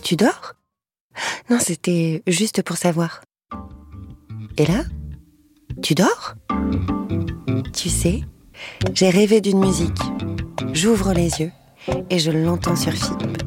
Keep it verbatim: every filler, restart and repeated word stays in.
Tu dors ? Non, c'était juste pour savoir. Et là ? Tu dors ? Tu sais, j'ai rêvé d'une musique. J'ouvre les yeux et je l'entends sur Philippe.